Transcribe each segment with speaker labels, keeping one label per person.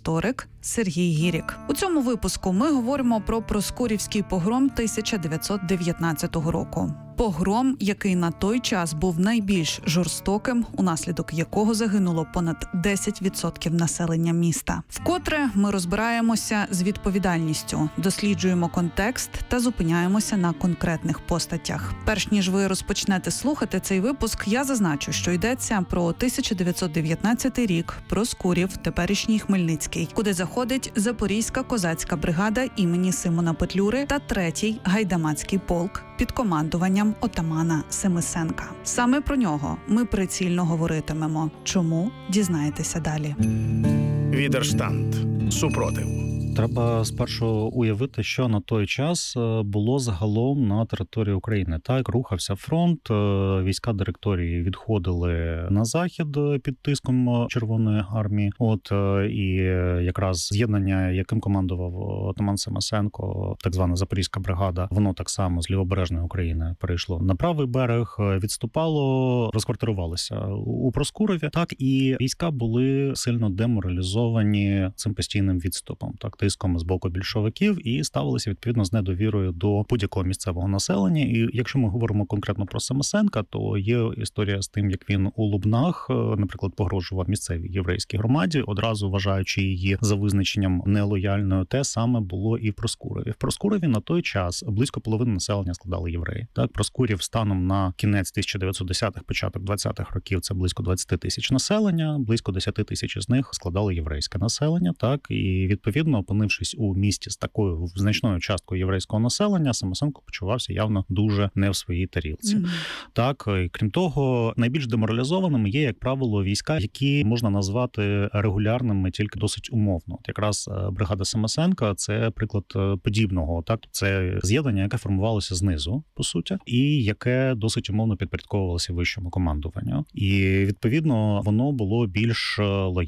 Speaker 1: історик Сергій Гірік. У цьому випуску ми говоримо про Проскурівський погром 1919 року. Погром, який на той час був найбільш жорстоким, унаслідок якого загинуло понад 10% населення міста. Вкотре ми розбираємося з відповідальністю, досліджуємо контекст та зупиняємося на конкретних постатях. Перш ніж ви розпочнете слухати цей випуск, я зазначу, що йдеться про 1919 рік, Проскурів, теперішній Хмельницький, куди заходить Запорізька козацька бригада імені Симона Петлюри та 3-й гайдамацький полк під командуванням отамана Семисенка. Саме про нього ми прицільно говоритимемо. Чому? Дізнаєтеся далі.
Speaker 2: Відерштанд. Супротив.
Speaker 3: Треба спершу уявити, що на той час було загалом на території України. Так, рухався фронт, війська директорії відходили на захід під тиском Червоної армії. І якраз з'єднання, яким командував отаман Семисенко, так звана Запорізька бригада, воно так само з лівобережної України перейшло на правий берег, відступало, розквартирувалося у Проскурові. Так, і війська були сильно деморалізовані цим постійним відступом. Так, тиском з боку більшовиків, і ставилися відповідно з недовірою до будь-якого місцевого населення. І якщо ми говоримо конкретно про Семисенка, то є історія з тим, як він у Лубнах, наприклад, погрожував місцевій єврейській громаді, одразу вважаючи її за визначенням нелояльною. Те саме було і в Проскурові. В Проскурові на той час близько половини населення складали євреї. Так, Проскурів станом на кінець 1910-х, початок 20-х років це близько 20 тисяч населення, близько 10 тисяч з них складали єврейське населення. Так, і відповідно, опинившись у місті з такою значною часткою єврейського населення, Семисенко почувався явно дуже не в своїй тарілці. Так, і крім того, найбільш деморалізованими є, як правило, війська, які можна назвати регулярними тільки досить умовно. От якраз бригада Семисенка – це приклад подібного. Так, це з'єднання, яке формувалося знизу, по суті, і яке досить умовно підпорядковувалося вищому командуванню. І, відповідно, воно було більш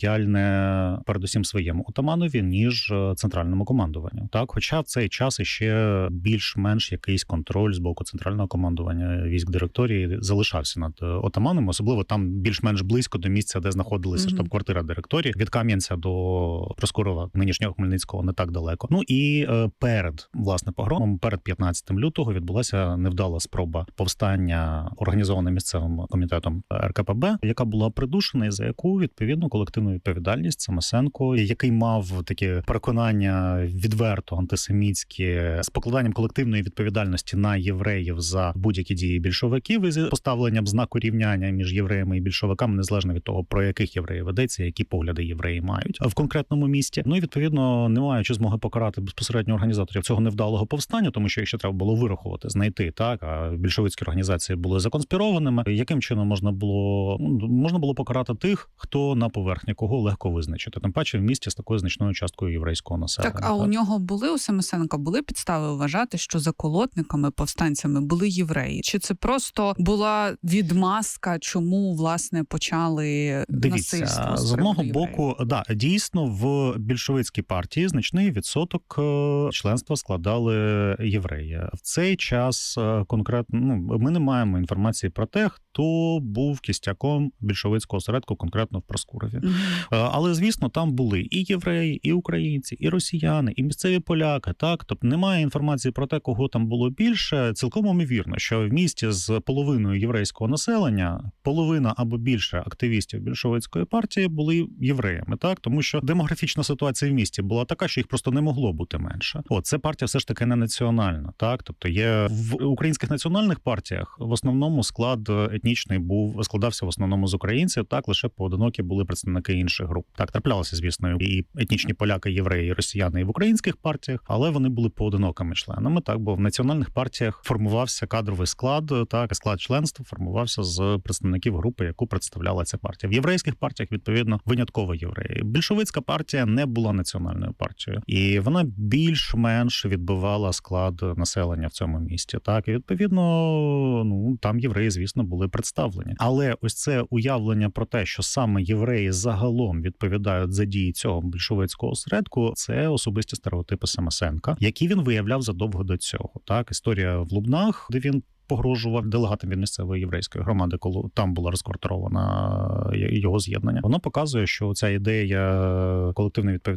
Speaker 3: лояльне передусім своєму отаманові, ніж центральному командуванню. Так, хоча в цей час іще більш-менш якийсь контроль з боку центрального командування військ директорії залишався над отаманом, особливо там більш-менш близько до місця, де знаходилася штаб-квартира директорії. Від Кам'янця до Проскурова, нинішнього Хмельницького, не так далеко. Ну і перед, власне, погромом, перед 15 лютого відбулася невдала спроба повстання, організована місцевим комітетом РКПБ, яка була придушена і за яку, відповідно, колективну відповідальність Семисенко, який мав таке переконання відверто антисемітські з покладанням колективної відповідальності на євреїв за будь-які дії більшовиків і з поставленням знаку рівняння між євреями і більшовиками, незалежно від того, про яких євреїв ведеться, які погляди євреї мають в конкретному місті. Ну і, відповідно, не маючи змоги покарати безпосередньо організаторів цього невдалого повстання, тому що їх ще треба було вирахувати, знайти, так, а більшовицькі організації були законспірованими. Яким чином можна було покарати тих, хто на поверхні, кого легко визначити, тим паче в місті з такою значною часткою єврейського населення.
Speaker 1: Так, а у нього у Семисенка були підстави вважати, що заколотниками, повстанцями були євреї? Чи це просто була відмазка, чому, власне, почали насильство?
Speaker 3: З одного боку, да, дійсно, в більшовицькій партії значний відсоток членства складали євреї. В цей час конкретно, ми не маємо інформації про те, хто був кістяком більшовицького осередку конкретно в Проскурові. Але, звісно, там були і євреї, і українці, і росіяни, і місцеві поляки, так? Тобто немає інформації про те, кого там було більше. Цілком ймовірно, що в місті з половиною єврейського населення, половина або більше активістів більшовицької партії були євреями, так? Тому що демографічна ситуація в місті була така, що їх просто не могло бути менше. Це партія все ж таки не національна, так? Тобто є в українських національних партіях в основному склад етнічний складався в основному з українців, так? Лише поодинокі були представники інших груп. Так, траплялося, звісно, і етнічні поляки, євреї, і росіяни і в українських партіях, але вони були поодинокими членами, так, бо в національних партіях формувався кадровий склад, так, склад членства формувався з представників групи, яку представляла ця партія. В єврейських партіях, відповідно, винятково євреї. Більшовицька партія не була національною партією, і вона більш-менш відбивала склад населення в цьому місті, так, і відповідно, там євреї, звісно, були представлені. Але ось це уявлення про те, що саме євреї загалом відповідають за дії цього більшовицького осередку, це особисті стереотипи Семисенка, які він виявляв задовго до цього. Так, історія в Лубнах, де він погрожував делегатам від місцевої єврейської громади, коли там була розквартирована його з'єднання. Воно показує, що ця ідея колективної відповідальності